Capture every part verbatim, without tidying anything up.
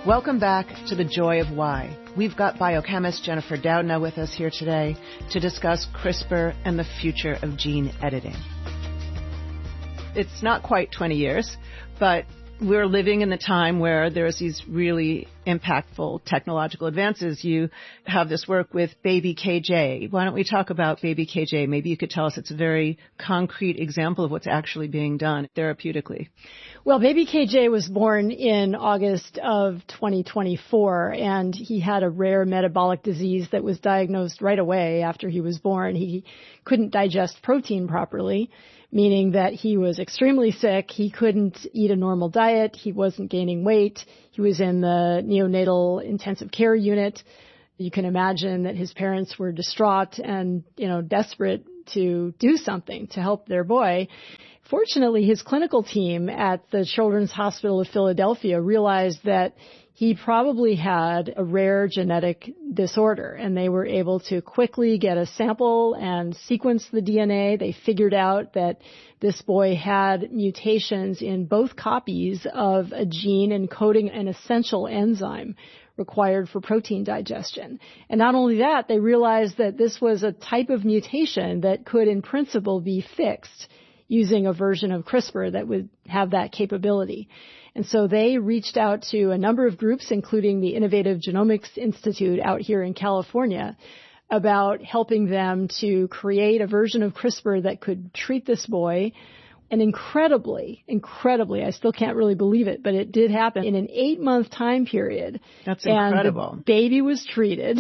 Welcome back to The Joy of Why. We've got biochemist Jennifer Doudna with us here today to discuss CRISPR and the future of gene editing. It's not quite twenty years, but we're living in the time where there's these really impactful technological advances. You have this work with Baby K J. Why don't we talk about Baby K J? Maybe you could tell us it's a very concrete example of what's actually being done therapeutically. Well, Baby K J was born in August of twenty twenty-four, and he had a rare metabolic disease that was diagnosed right away after he was born. He couldn't digest protein properly, meaning that he was extremely sick. He couldn't eat a normal diet. He wasn't gaining weight. He was in the neonatal intensive care unit. You can imagine that his parents were distraught and, you know, desperate to do something to help their boy. Fortunately, his clinical team at the Children's Hospital of Philadelphia realized that he probably had a rare genetic disorder, and they were able to quickly get a sample and sequence the D N A. They figured out that this boy had mutations in both copies of a gene encoding an essential enzyme required for protein digestion. And not only that, they realized that this was a type of mutation that could in principle be fixed using a version of CRISPR that would have that capability. And so they reached out to a number of groups, including the Innovative Genomics Institute out here in California, about helping them to create a version of CRISPR that could treat this boy. And incredibly, incredibly, I still can't really believe it, but it did happen in an eight-month time period. That's incredible. And the baby was treated.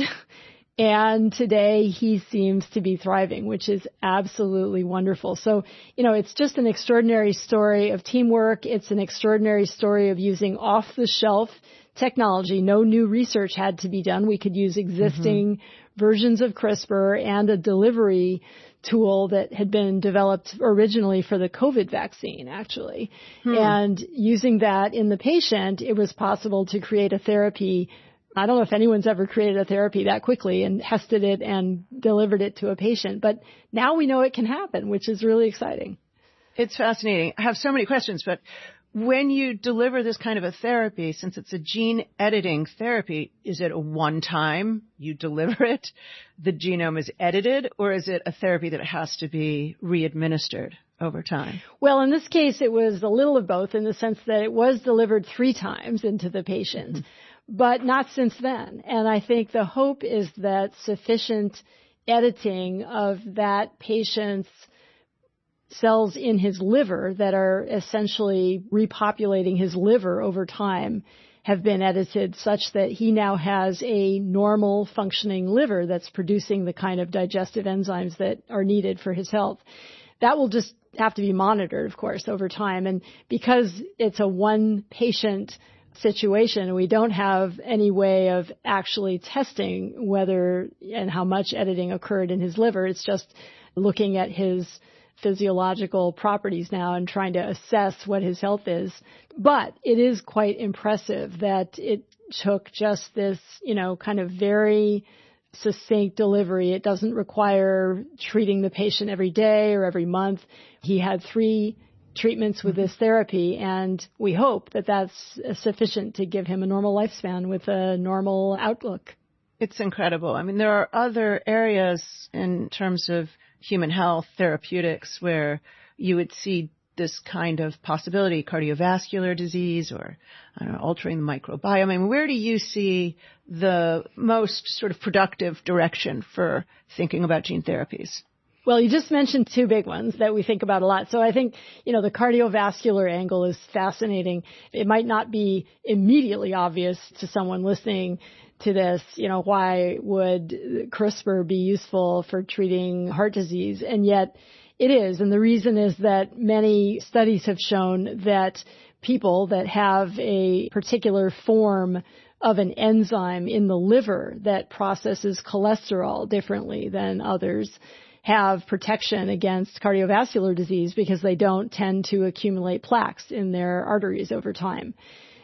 And today he seems to be thriving, which is absolutely wonderful. So, you know, it's just an extraordinary story of teamwork. It's an extraordinary story of using off-the-shelf technology. No new research had to be done. We could use existing mm-hmm. versions of CRISPR and a delivery tool that had been developed originally for the COVID vaccine, actually. Hmm. And using that in the patient, it was possible to create a therapy. I don't know if anyone's ever created a therapy that quickly and tested it and delivered it to a patient, but now we know it can happen, which is really exciting. It's fascinating. I have so many questions, but when you deliver this kind of a therapy, since it's a gene editing therapy, is it a one-time you deliver it, the genome is edited, or is it a therapy that has to be re-administered over time? Well, in this case, it was a little of both in the sense that it was delivered three times into the patient. Mm-hmm. But not since then. And I think the hope is that sufficient editing of that patient's cells in his liver that are essentially repopulating his liver over time have been edited such that he now has a normal functioning liver that's producing the kind of digestive enzymes that are needed for his health. That will just have to be monitored, of course, over time. And because it's a one patient situation, we don't have any way of actually testing whether and how much editing occurred in his liver. It's just looking at his physiological properties now and trying to assess what his health is. But it is quite impressive that it took just this, you know, kind of very succinct delivery. It doesn't require treating the patient every day or every month. He had three treatments with this therapy, and we hope that that's sufficient to give him a normal lifespan with a normal outlook. It's incredible. I mean, there are other areas in terms of human health therapeutics where you would see this kind of possibility, cardiovascular disease or, I don't know, altering the microbiome. I mean, where do you see the most sort of productive direction for thinking about gene therapies? Well, you just mentioned two big ones that we think about a lot. So I think, you know, the cardiovascular angle is fascinating. It might not be immediately obvious to someone listening to this, you know, why would CRISPR be useful for treating heart disease? And yet it is. And the reason is that many studies have shown that people that have a particular form of an enzyme in the liver that processes cholesterol differently than others have protection against cardiovascular disease because they don't tend to accumulate plaques in their arteries over time.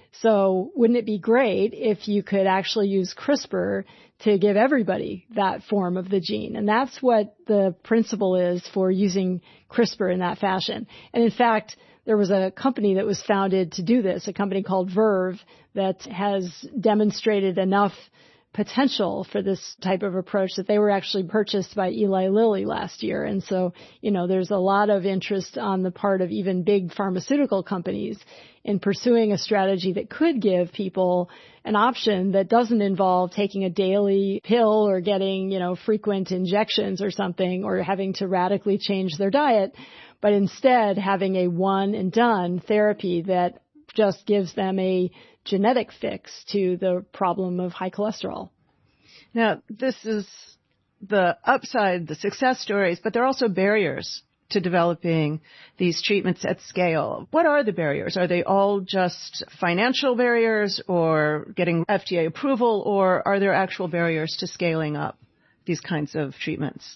So wouldn't it be great if you could actually use CRISPR to give everybody that form of the gene? And that's what the principle is for using CRISPR in that fashion. And in fact, there was a company that was founded to do this, a company called Verve that has demonstrated enough potential for this type of approach that they were actually purchased by Eli Lilly last year. And so, you know, there's a lot of interest on the part of even big pharmaceutical companies in pursuing a strategy that could give people an option that doesn't involve taking a daily pill or getting, you know, frequent injections or something, or having to radically change their diet, but instead having a one and done therapy that just gives them a genetic fix to the problem of high cholesterol. Now, this is the upside, the success stories, but there are also barriers to developing these treatments at scale. What are the barriers? Are they all just financial barriers or getting F D A approval, or are there actual barriers to scaling up these kinds of treatments?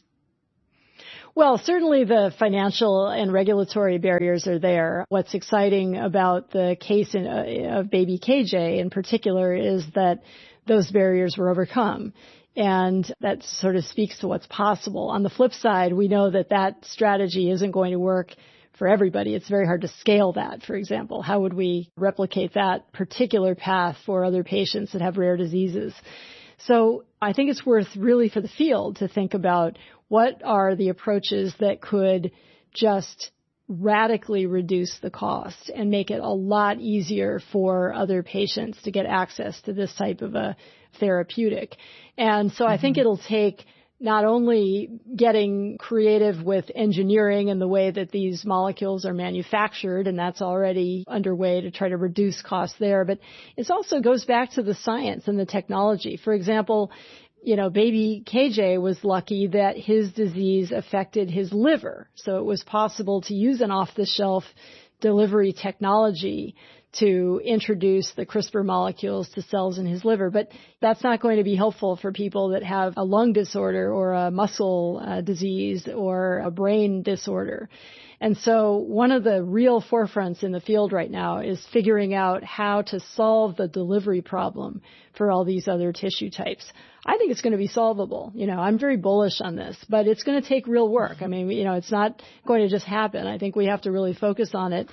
Well, certainly the financial and regulatory barriers are there. What's exciting about the case in, uh, of baby K J in particular is that those barriers were overcome. And that sort of speaks to what's possible. On the flip side, we know that that strategy isn't going to work for everybody. It's very hard to scale that, for example. How would we replicate that particular path for other patients that have rare diseases? So I think it's worth really for the field to think about what are the approaches that could just radically reduce the cost and make it a lot easier for other patients to get access to this type of a therapeutic. And so mm-hmm. I think it'll take not only getting creative with engineering and the way that these molecules are manufactured, and that's already underway to try to reduce costs there, but it also goes back to the science and the technology. For example, you know, baby K J was lucky that his disease affected his liver. So it was possible to use an off-the-shelf delivery technology to introduce the CRISPR molecules to cells in his liver. But that's not going to be helpful for people that have a lung disorder or a muscle uh, disease or a brain disorder. And so one of the real forefronts in the field right now is figuring out how to solve the delivery problem for all these other tissue types. I think it's going to be solvable. You know, I'm very bullish on this, but it's going to take real work. I mean, you know, it's not going to just happen. I think we have to really focus on it.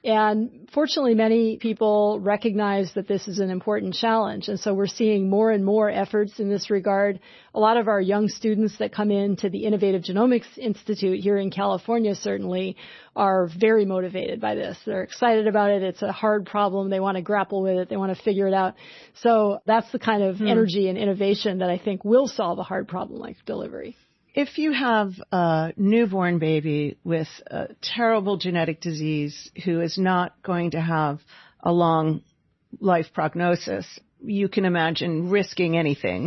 And fortunately, many people recognize that this is an important challenge. And so we're seeing more and more efforts in this regard. A lot of our young students that come into the Innovative Genomics Institute here in California certainly are very motivated by this. They're excited about it. It's a hard problem. They want to grapple with it. They want to figure it out. So that's the kind of hmm. energy and innovation that I think will solve a hard problem like delivery. If you have a newborn baby with a terrible genetic disease who is not going to have a long life prognosis, you can imagine risking anything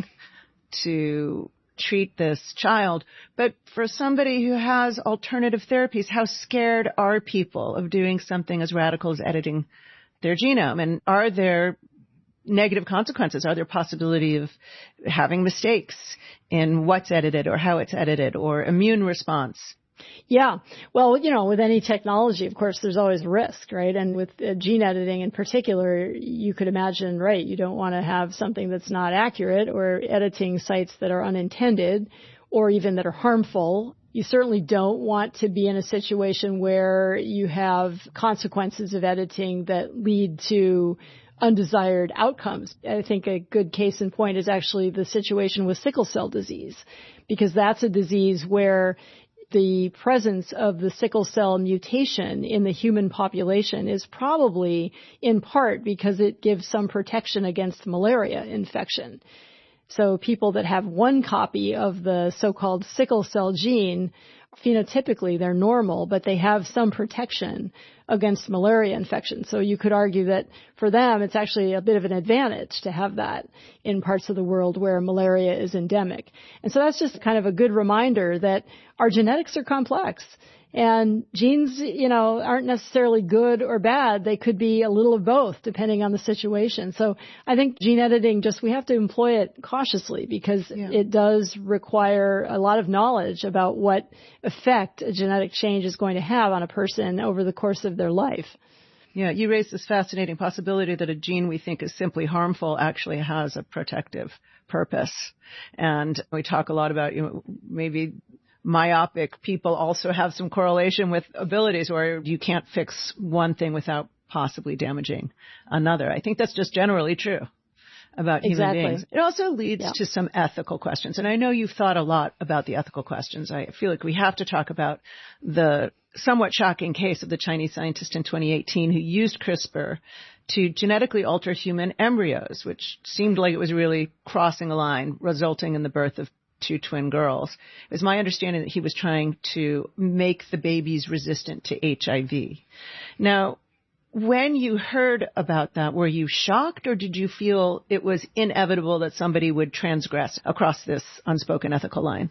to treat this child. But for somebody who has alternative therapies, how scared are people of doing something as radical as editing their genome? And are there negative consequences? Are there possibility of having mistakes in what's edited or how it's edited or immune response? Yeah. Well, you know, with any technology, of course, there's always risk, right? And with uh, gene editing in particular, you could imagine, right, you don't want to have something that's not accurate or editing sites that are unintended or even that are harmful. You certainly don't want to be in a situation where you have consequences of editing that lead to undesired outcomes. I think a good case in point is actually the situation with sickle cell disease, because that's a disease where the presence of the sickle cell mutation in the human population is probably in part because it gives some protection against malaria infection. So people that have one copy of the so-called sickle cell gene, phenotypically they're normal, but they have some protection against malaria infection. So you could argue that for them, it's actually a bit of an advantage to have that in parts of the world where malaria is endemic. And so that's just kind of a good reminder that our genetics are complex. And genes, you know, aren't necessarily good or bad. They could be a little of both, depending on the situation. So I think gene editing, just we have to employ it cautiously because yeah. it does require a lot of knowledge about what effect a genetic change is going to have on a person over the course of their life. Yeah, you raised this fascinating possibility that a gene we think is simply harmful actually has a protective purpose. And we talk a lot about, you know, maybe myopic people also have some correlation with abilities where you can't fix one thing without possibly damaging another. I think that's just generally true about human exactly. beings. It also leads yeah. to some ethical questions. And I know you've thought a lot about the ethical questions. I feel like we have to talk about the somewhat shocking case of the Chinese scientist in twenty eighteen who used CRISPR to genetically alter human embryos, which seemed like it was really crossing a line, resulting in the birth of two twin girls. It was my understanding that he was trying to make the babies resistant to H I V. Now, when you heard about that, were you shocked, or did you feel it was inevitable that somebody would transgress across this unspoken ethical line?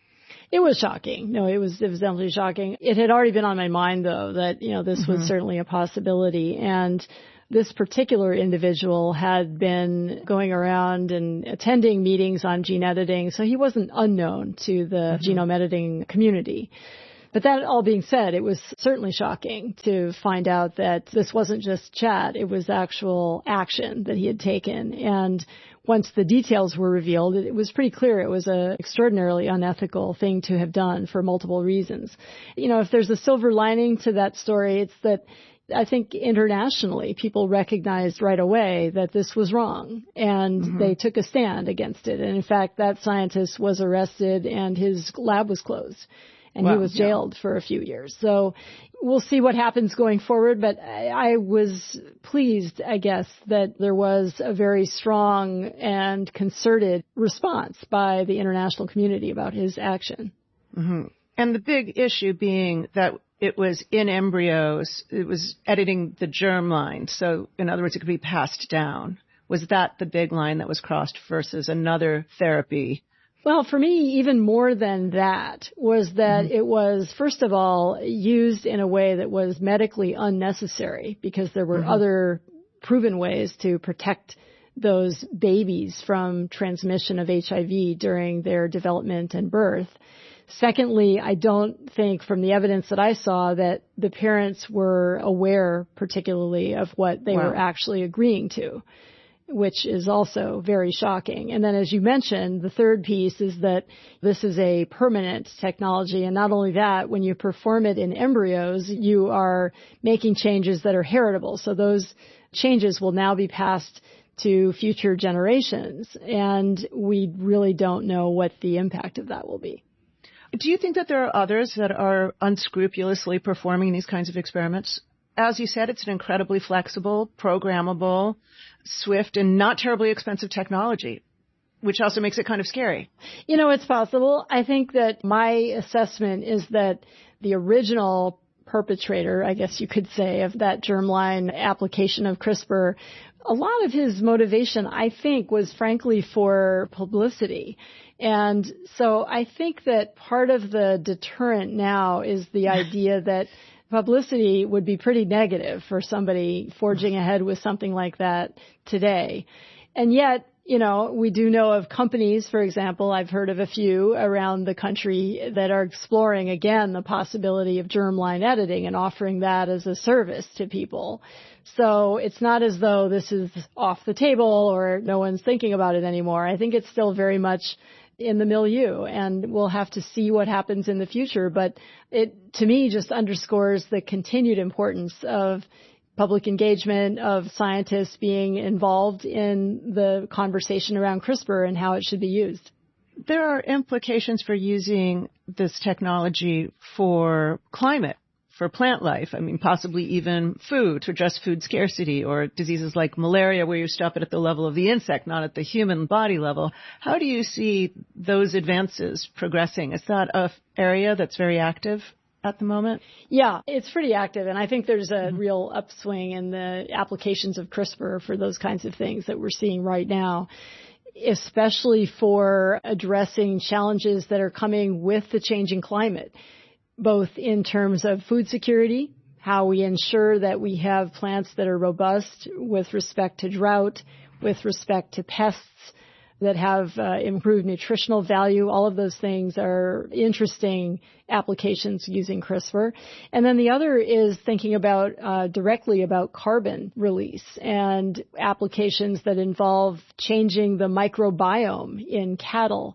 It was shocking. No, it was, it was definitely shocking. It had already been on my mind, though, that, you know, this mm-hmm. was certainly a possibility. And this particular individual had been going around and attending meetings on gene editing, so he wasn't unknown to the mm-hmm. genome editing community. But that all being said, it was certainly shocking to find out that this wasn't just chat, it was actual action that he had taken. And once the details were revealed, it was pretty clear it was an extraordinarily unethical thing to have done for multiple reasons. You know, if there's a silver lining to that story, it's that I think internationally people recognized right away that this was wrong, and mm-hmm. they took a stand against it. And in fact, that scientist was arrested and his lab was closed. And wow, he was jailed yeah. for a few years. So we'll see what happens going forward. But I, I was pleased, I guess, that there was a very strong and concerted response by the international community about his action. Mm-hmm. And the big issue being that it was in embryos, it was editing the germline. So in other words, it could be passed down. Was that the big line that was crossed versus another therapy? Well, for me, even more than that was that mm-hmm. it was, first of all, used in a way that was medically unnecessary because there were mm-hmm. other proven ways to protect those babies from transmission of H I V during their development and birth. Secondly, I don't think from the evidence that I saw that the parents were aware particularly of what they wow. were actually agreeing to, which is also very shocking. And then, as you mentioned, the third piece is that this is a permanent technology. And not only that, when you perform it in embryos, you are making changes that are heritable. So those changes will now be passed to future generations. And we really don't know what the impact of that will be. Do you think that there are others that are unscrupulously performing these kinds of experiments? As you said, it's an incredibly flexible, programmable, swift, and not terribly expensive technology, which also makes it kind of scary. You know, it's possible. I think that my assessment is that the original perpetrator, I guess you could say, of that germline application of CRISPR, a lot of his motivation, I think, was frankly for publicity. And so I think that part of the deterrent now is the idea that publicity would be pretty negative for somebody forging ahead with something like that today. And yet, you know, we do know of companies, for example, I've heard of a few around the country that are exploring, again, the possibility of germline editing and offering that as a service to people. So it's not as though this is off the table or no one's thinking about it anymore. I think it's still very much in the milieu, and we'll have to see what happens in the future. But it, to me, just underscores the continued importance of public engagement, of scientists being involved in the conversation around CRISPR and how it should be used. There are implications for using this technology for climate, for plant life. I mean, possibly even food, to address food scarcity, or diseases like malaria where you stop it at the level of the insect, not at the human body level. How do you see those advances progressing? Is that an area that's very active at the moment? Yeah, it's pretty active. And I think there's a mm-hmm. real upswing in the applications of CRISPR for those kinds of things that we're seeing right now, especially for addressing challenges that are coming with the changing climate, both in terms of food security, how we ensure that we have plants that are robust with respect to drought, with respect to pests that have uh, improved nutritional value. All of those things are interesting applications using CRISPR. And then the other is thinking about uh, directly about carbon release and applications that involve changing the microbiome in cattle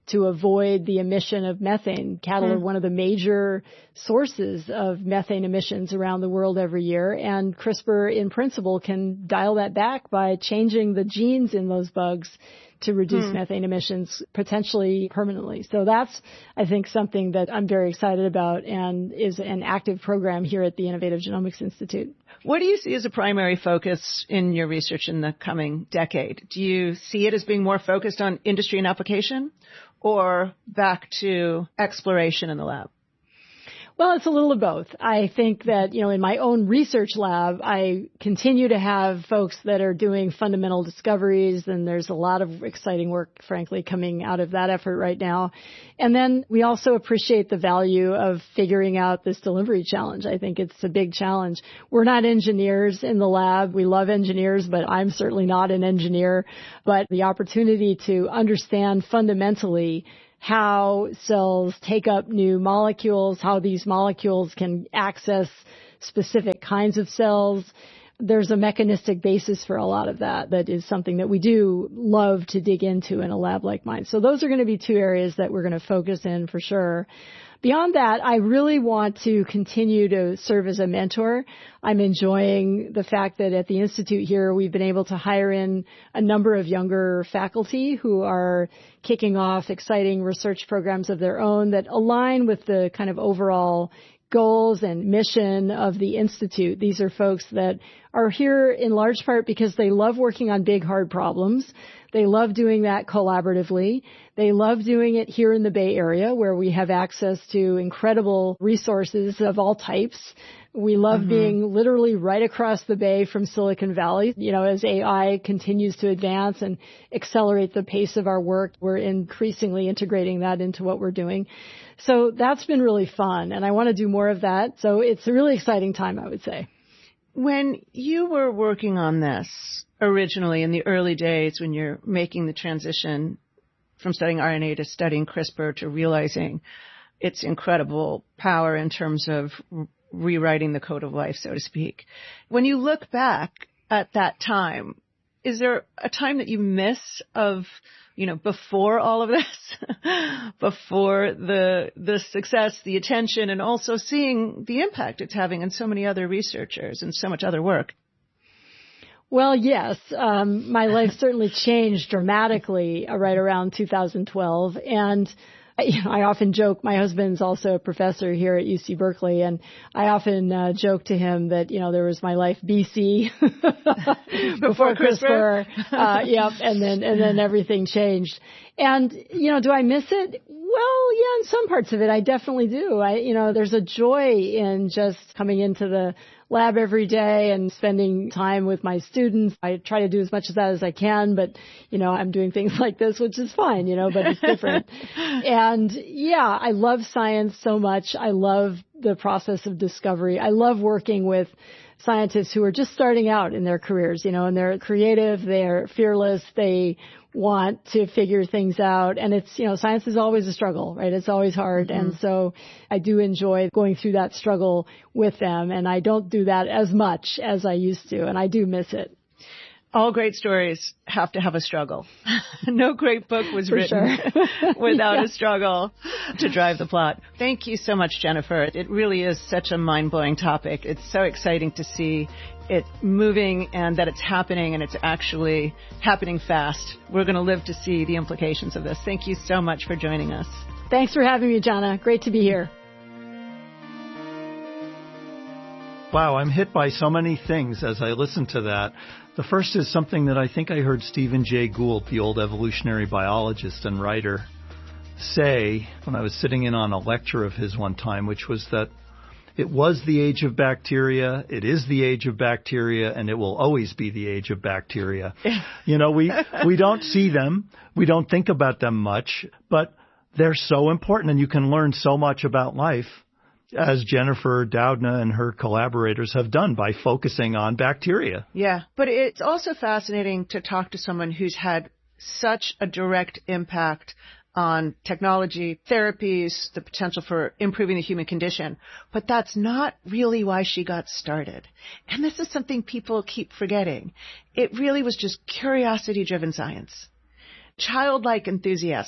to avoid the emission of methane. Cattle mm. are one of the major sources of methane emissions around the world every year, and CRISPR in principle can dial that back by changing the genes in those bugs to reduce hmm. methane emissions potentially permanently. So that's, I think, something that I'm very excited about and is an active program here at the Innovative Genomics Institute. What do you see as a primary focus in your research in the coming decade? Do you see it as being more focused on industry and application or back to exploration in the lab? Well, it's a little of both. I think that, you know, in my own research lab, I continue to have folks that are doing fundamental discoveries, and there's a lot of exciting work, frankly, coming out of that effort right now. And then we also appreciate the value of figuring out this delivery challenge. I think it's a big challenge. We're not engineers in the lab. We love engineers, but I'm certainly not an engineer. But the opportunity to understand fundamentally how cells take up new molecules, how these molecules can access specific kinds of cells. There's a mechanistic basis for a lot of that that is something that we do love to dig into in a lab like mine. So those are going to be two areas that we're going to focus in for sure. Beyond that, I really want to continue to serve as a mentor. I'm enjoying the fact that at the Institute here, we've been able to hire in a number of younger faculty who are kicking off exciting research programs of their own that align with the kind of overall goals and mission of the Institute. These are folks that are here in large part because they love working on big, hard problems. They love doing that collaboratively. They love doing it here in the Bay Area where we have access to incredible resources of all types. We love mm-hmm. being literally right across the bay from Silicon Valley. You know, as A I continues to advance and accelerate the pace of our work, we're increasingly integrating that into what we're doing. So that's been really fun, and I want to do more of that. So it's a really exciting time, I would say. When you were working on this originally in the early days when you're making the transition from studying R N A to studying CRISPR to realizing its incredible power in terms of rewriting the code of life, so to speak. When you look back at that time, is there a time that you miss of, you know, before all of this, before the the success, the attention, and also seeing the impact it's having on so many other researchers and so much other work? Well, yes. Um, my life certainly changed dramatically right around two thousand twelve, and You know, I often joke, my husband's also a professor here at U C Berkeley, and I often uh, joke to him that, you know, there was my life B C before CRISPR. uh, yep, and then, and then everything changed. And, you know, do I miss it? Well, yeah, in some parts of it, I definitely do. I, you know, there's a joy in just coming into the lab every day and spending time with my students. I try to do as much of that as I can, but, you know, I'm doing things like this, which is fine, you know, but it's different. And yeah, I love science so much. I love the process of discovery. I love working with scientists who are just starting out in their careers, you know, and they're creative, they're fearless, they want to figure things out. And it's, you know, science is always a struggle, right? It's always hard. Mm-hmm. And so I do enjoy going through that struggle with them. And I don't do that as much as I used to. And I do miss it. All great stories have to have a struggle. No great book was For written sure. without yeah. a struggle to drive the plot. Thank you so much, Jennifer. It really is such a mind-blowing topic. It's so exciting to see it moving and that it's happening, and it's actually happening fast. We're going to live to see the implications of this. Thank you so much for joining us. Thanks for having me, Jana. Great to be here. Wow, I'm hit by so many things as I listen to that. The first is something that I think I heard Stephen Jay Gould, the old evolutionary biologist and writer, say when I was sitting in on a lecture of his one time, which was that it was the age of bacteria, it is the age of bacteria, and it will always be the age of bacteria. You know, we, we don't see them, we don't think about them much, but they're so important, and you can learn so much about life, as Jennifer Doudna and her collaborators have done by focusing on bacteria. Yeah, but it's also fascinating to talk to someone who's had such a direct impact on technology, therapies, the potential for improving the human condition. But that's not really why she got started. And this is something people keep forgetting. It really was just curiosity-driven science, childlike enthusiasm.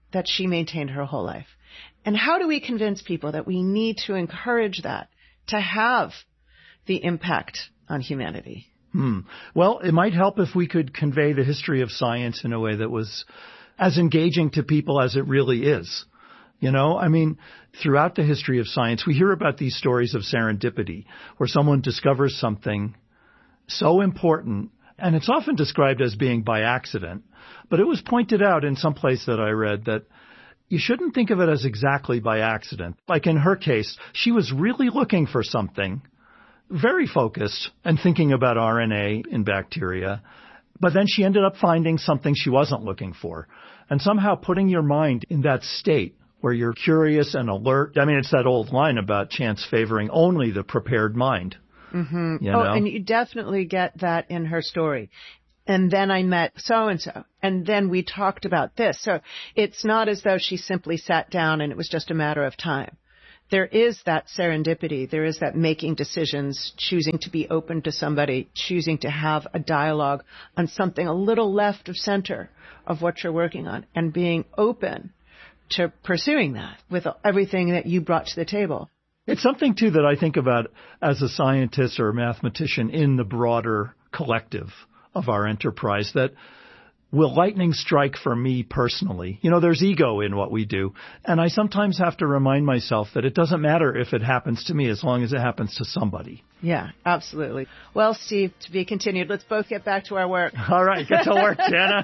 that she maintained her whole life. And how do we convince people that we need to encourage that to have the impact on humanity? Hmm. Well, it might help if we could convey the history of science in a way that was as engaging to people as it really is. You know, I mean, throughout the history of science, we hear about these stories of serendipity, where someone discovers something so important, and it's often described as being by accident. But it was pointed out in some place that I read that you shouldn't think of it as exactly by accident. Like in her case, she was really looking for something, very focused, and thinking about R N A in bacteria. But then she ended up finding something she wasn't looking for. And somehow putting your mind in that state where you're curious and alert. I mean, it's that old line about chance favoring only the prepared mind. Mm-hmm. You oh, know? And you definitely get that in her story. And then I met so-and-so, and then we talked about this. So it's not as though she simply sat down and it was just a matter of time. There is that serendipity. There is that making decisions, choosing to be open to somebody, choosing to have a dialogue on something a little left of center of what you're working on, and being open to pursuing that with everything that you brought to the table. It's something, too, that I think about as a scientist or a mathematician in the broader collective of our enterprise, that will lightning strike for me personally? You know, there's ego in what we do. And I sometimes have to remind myself that it doesn't matter if it happens to me as long as it happens to somebody. Yeah, absolutely. Well, Steve, to be continued. Let's both get back to our work. All right. Get to work, Jana.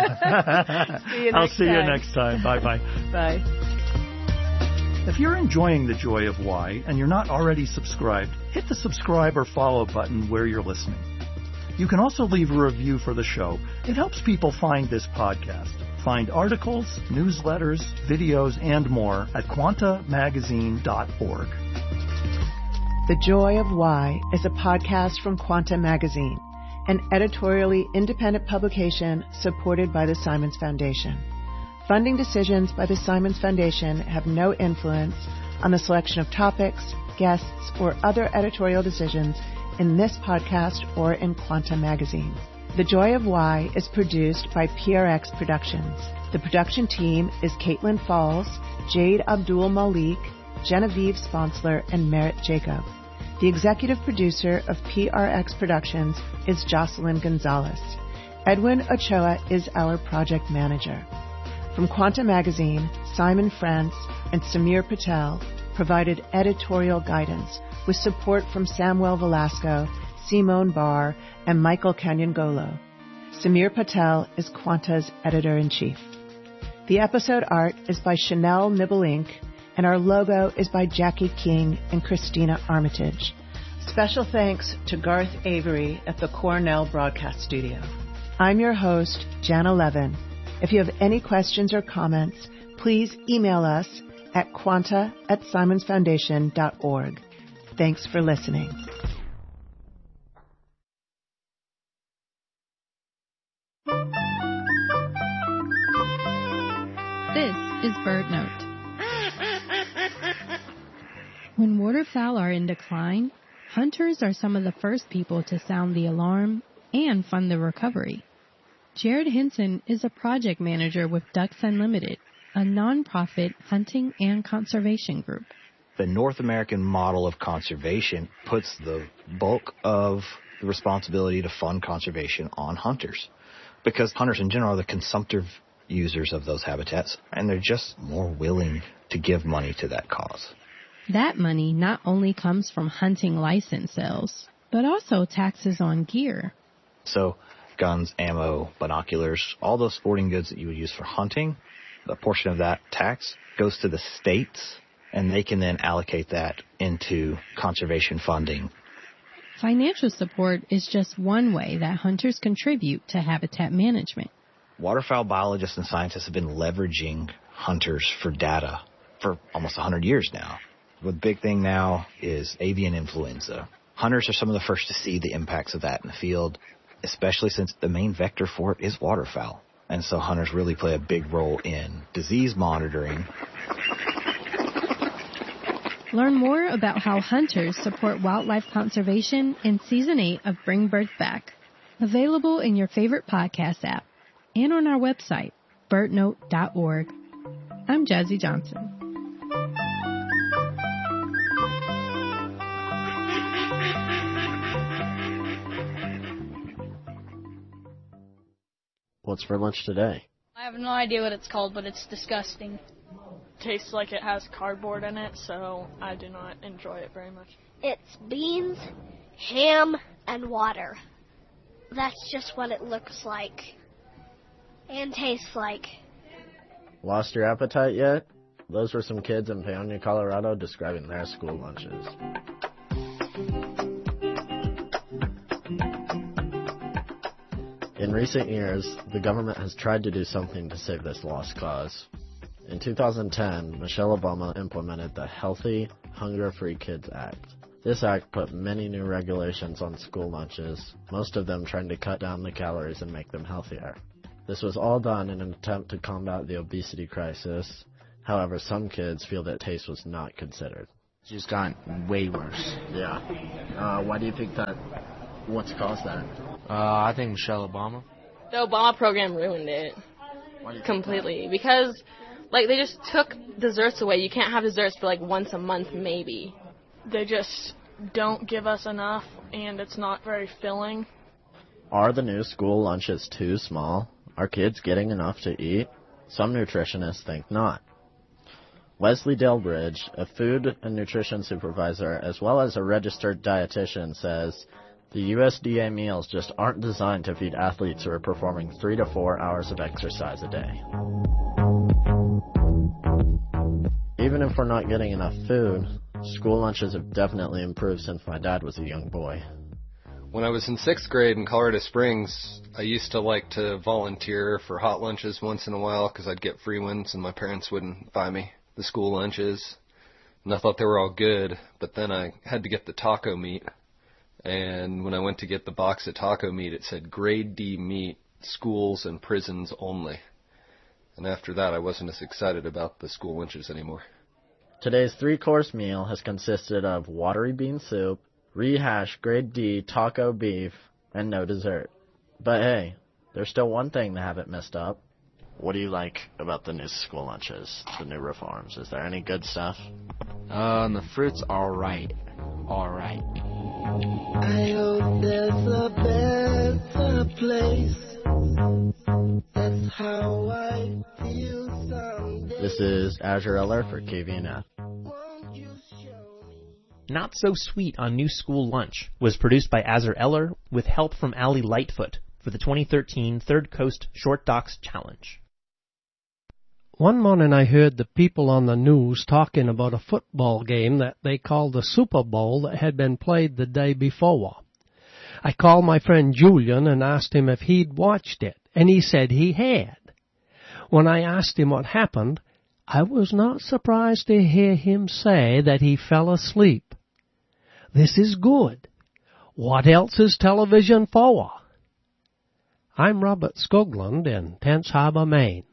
see you next I'll see time. you next time. Bye-bye. Bye. If you're enjoying The Joy of Why and you're not already subscribed, hit the subscribe or follow button where you're listening. You can also leave a review for the show. It helps people find this podcast. Find articles, newsletters, videos, and more at quanta magazine dot org. The Joy of Why is a podcast from Quanta Magazine, an editorially independent publication supported by the Simons Foundation. Funding decisions by the Simons Foundation have no influence on the selection of topics, guests, or other editorial decisions in this podcast or in Quanta Magazine. The Joy of Why is produced by P R X Productions. The production team is Caitlin Falls, Jade Abdul Malik, Genevieve Sponsler, and Merritt Jacob. The executive producer of P R X Productions is Jocelyn Gonzalez. Edwin Ochoa is our project manager. From Quanta Magazine, Simon France and Samir Patel provided editorial guidance with support from Samuel Velasco, Simone Barr, and Michael Canyangolo. Samir Patel is Quanta's editor-in-chief. The episode art is by Chanel Nibelink, and our logo is by Jackie King and Christina Armitage. Special thanks to Garth Avery at the Cornell Broadcast Studio. I'm your host, Jana Levin. If you have any questions or comments, please email us at quanta at simons foundation dot org. Thanks for listening. This is BirdNote. When waterfowl are in decline, hunters are some of the first people to sound the alarm and fund the recovery. Jared Hinson is a project manager with Ducks Unlimited, a nonprofit hunting and conservation group. The North American model of conservation puts the bulk of the responsibility to fund conservation on hunters, because hunters in general are the consumptive users of those habitats, and they're just more willing to give money to that cause. That money not only comes from hunting license sales, but also taxes on gear. So guns, ammo, binoculars, all those sporting goods that you would use for hunting, a portion of that tax goes to the states, and they can then allocate that into conservation funding. Financial support is just one way that hunters contribute to habitat management. Waterfowl biologists and scientists have been leveraging hunters for data for almost one hundred years now. The big thing now is avian influenza. Hunters are some of the first to see the impacts of that in the field, especially since the main vector for it is waterfowl. And so hunters really play a big role in disease monitoring. Learn more about how hunters support wildlife conservation in Season eight of Bring Birds Back, available in your favorite podcast app and on our website, bird note dot org. I'm Jazzy Johnson. What's for lunch today? I have no idea what it's called, but it's disgusting. Tastes like it has cardboard in it, so I do not enjoy it very much. It's beans, ham, and water. That's just what it looks like and tastes like. Lost your appetite yet? Those were some kids in Paonia, Colorado describing their school lunches. In recent years, the government has tried to do something to save this lost cause. In two thousand ten, Michelle Obama implemented the Healthy, Hunger-Free Kids Act. This act put many new regulations on school lunches, most of them trying to cut down the calories and make them healthier. This was all done in an attempt to combat the obesity crisis. However, some kids feel that taste was not considered. It's just gotten way worse. Yeah. Uh, why do you think that? What's caused that? Uh, I think Michelle Obama. The Obama program ruined it completely because, like, they just took desserts away. You can't have desserts for, like, once a month, maybe. They just don't give us enough, and it's not very filling. Are the new school lunches too small? Are kids getting enough to eat? Some nutritionists think not. Leslie Delbridge, a food and nutrition supervisor as well as a registered dietitian, says the U S D A meals just aren't designed to feed athletes who are performing three to four hours of exercise a day. Even if we're not getting enough food, school lunches have definitely improved since my dad was a young boy. When I was in sixth grade in Colorado Springs, I used to like to volunteer for hot lunches once in a while because I'd get free ones and my parents wouldn't buy me the school lunches. And I thought they were all good, but then I had to get the taco meat. And when I went to get the box of taco meat, it said grade D meat, schools and prisons only. And after that, I wasn't as excited about the school lunches anymore. Today's three-course meal has consisted of watery bean soup, rehash grade D taco beef, and no dessert. But hey, there's still one thing they haven't messed up. What do you like about the new school lunches, the new reforms? Is there any good stuff? Uh, the fruit's alright. Alright. I hope there's a better place. That's how I feel someday. This is Azure Eller for K V N F. Not So Sweet on New School Lunch was produced by Azure Eller with help from Allie Lightfoot for the twenty thirteen Third Coast Short Docs Challenge. One morning I heard the people on the news talking about a football game that they called the Super Bowl that had been played the day before. I called my friend Julian and asked him if he'd watched it, and he said he had. When I asked him what happened, I was not surprised to hear him say that he fell asleep. This is good. What else is television for? I'm Robert Skoglund in Tense Harbor, Maine.